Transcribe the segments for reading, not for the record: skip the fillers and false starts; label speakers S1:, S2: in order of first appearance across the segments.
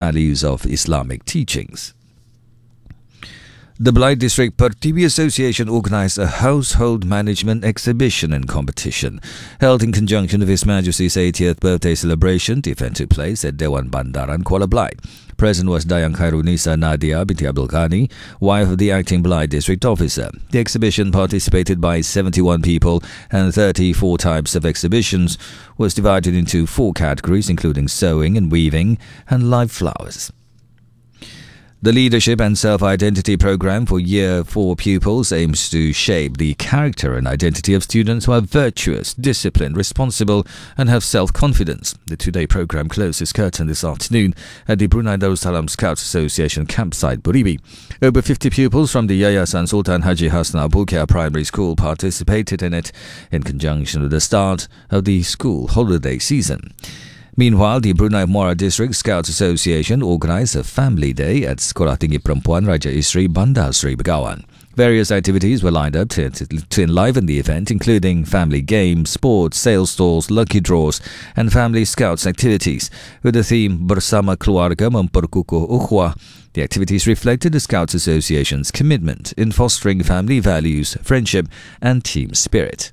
S1: values of Islamic teachings. The Belait District Pertiwi Association organised a household management exhibition and competition. Held in conjunction with His Majesty's 80th birthday celebration, the event took place at Dewan Bandaran, Kuala Belait. Present was Dayang Khairunisa Nadia binti Abdul Ghani, wife of the acting Belait district officer. The exhibition, participated by 71 people and 34 types of exhibitions, was divided into 4 categories, including sewing and weaving and live flowers. The Leadership and Self-Identity Program for Year 4 pupils aims to shape the character and identity of students who are virtuous, disciplined, responsible and have self-confidence. The 2-day program closed its curtain this afternoon at the Brunei Darussalam Scouts Association campsite, Buribi. Over 50 pupils from the Yayasan Sultan Haji Hassan Al Bolkiah Primary School participated in it in conjunction with the start of the school holiday season. Meanwhile, the Brunei Muara District Scouts Association organised a family day at Sekolah Tinggi Perempuan Raja Isri Bandar Seri Begawan. Various activities were lined up to enliven the event, including family games, sports, sales stalls, lucky draws and family scouts activities, with the theme Bersama Keluarga Memperkukuh Ukhuwah. The activities reflected the Scouts Association's commitment in fostering family values, friendship and team spirit.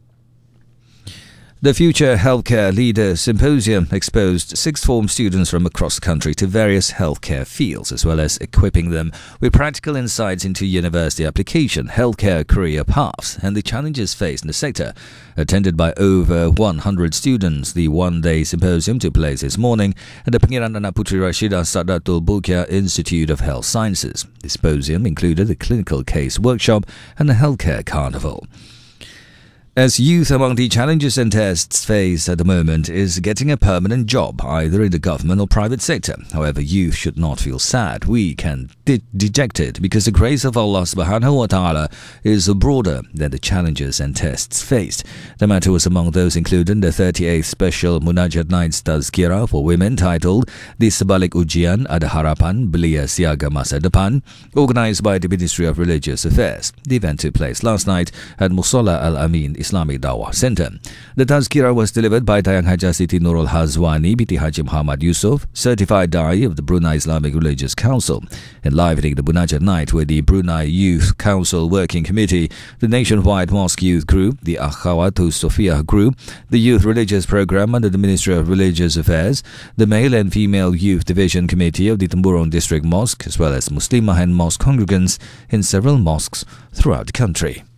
S1: The Future Healthcare Leader Symposium exposed sixth form students from across the country to various healthcare fields, as well as equipping them with practical insights into university application, healthcare career paths, and the challenges faced in the sector. Attended by over 100 students, the one-day symposium took place this morning at the Pangeran Anak Puteri Rashidah Sadatul Bolkiah Institute of Health Sciences. The symposium included a clinical case workshop and a healthcare carnival. As youth, among the challenges and tests faced at the moment is getting a permanent job, either in the government or private sector. However, youth should not feel sad, weak and dejected, because the grace of Allah subhanahu wa ta'ala is broader than the challenges and tests faced. The matter was among those included in the 38th Special Munajat Nights Tazkirah for Women titled Di Sebalik Ujian Ada Harapan Belia Siaga Masa Depan, organised by the Ministry of Religious Affairs. The event took place last night at Musalla Al-Amin Islamic Dawah Centre. The Tazkirah was delivered by Dayang Haja Siti Nurul Hazwani binti Haji Muhammad Yusuf, certified Dai of the Brunei Islamic Religious Council. Enlivening the Munajat night were the Brunei Youth Council Working Committee, the Nationwide Mosque Youth Group, the Akhawatu Sophia Group, the Youth Religious Programme under the Ministry of Religious Affairs, the Male and Female Youth Division Committee of the Temburong District Mosque, as well as Muslimah and mosque congregants in several mosques throughout the country.